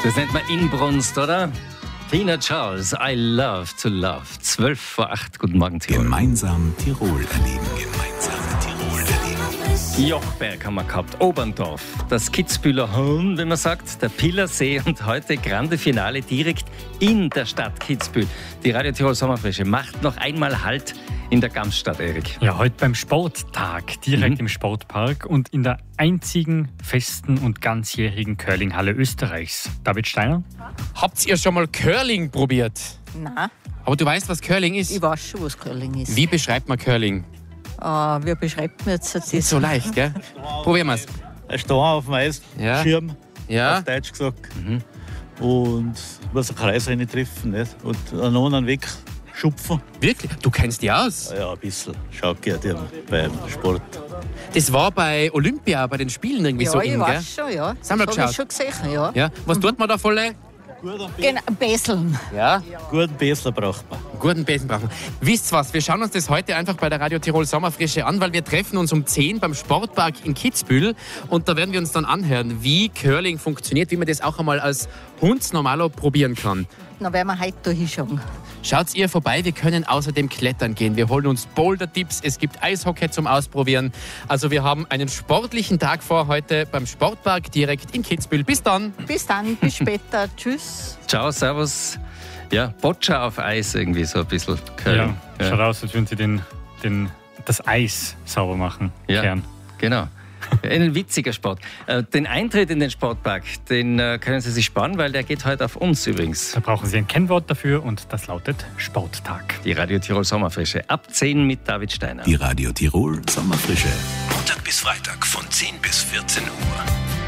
Das nennt man Inbrunst, oder? Tina Charles, I love to love. 7:55, guten Morgen, Tirol. Gemeinsam Tirol erleben. Gemeinsam Tirol erleben. Jochberg haben wir gehabt, Oberndorf, das Kitzbühler Horn, wenn man sagt, der Pilersee und heute grande Finale direkt in der Stadt Kitzbühel. Die Radio Tirol Sommerfrische macht noch einmal Halt in der Gamsstadt, Erik. Ja, heute beim Sporttag, direkt im Sportpark und in der einzigen festen und ganzjährigen Curlinghalle Österreichs. David Steiner? Habt ihr schon mal Curling probiert? Nein, Aber du weißt, was Curling ist? ich weiß schon, was Curling ist. Wie beschreibt man Curling? Wie beschreibt man jetzt das? Nicht so leicht, gell? Probieren wir's. Ein Stein auf dem Eis, Ja. Schirm, Ja? auf Deutsch gesagt. Und muss einen Kreis rein treffen, nicht? Und einen anderen Weg schupfen. Wirklich? Du kennst die aus? Ja, ein bisschen. Schaut gehört ja beim Sport. Das war bei Olympia, bei den Spielen irgendwie Ja, so ich in, gell? weiß schon, ja. Das haben wir Hab geschaut. ich schon gesehen, ja. Ja. Was tut man da volle? Genau, Besseln. Ja. Guten Bessler braucht man. Guten Besen brauchen. Wisst was, wir schauen uns das heute einfach bei der Radio Tirol Sommerfrische an, weil wir treffen uns um 10 beim Sportpark in Kitzbühel und da werden wir uns dann anhören, wie Curling funktioniert, wie man das auch einmal als Hundsnormalo probieren kann. Dann werden wir heute da hinschauen. Schaut ihr vorbei, wir können außerdem klettern gehen. Wir holen uns Boulder-Tipps, es gibt Eishockey zum Ausprobieren. Also wir haben einen sportlichen Tag vor heute beim Sportpark direkt in Kitzbühel. Bis dann! Bis dann, bis später. Tschüss. Ciao, servus. Ja, Boccia auf Eis irgendwie so ein bisschen. Curling. Ja, schaut aus, als würden sie das Eis sauber machen. Ja. Kern. Genau. Ein witziger Sport. Den Eintritt in den Sportpark, den können Sie sich sparen, weil der geht heute auf uns übrigens. Da brauchen Sie ein Kennwort dafür und das lautet Sporttag. Die Radio Tirol Sommerfrische ab 10 mit David Steiner. Die Radio Tirol Sommerfrische. Montag bis Freitag von 10 bis 14 Uhr.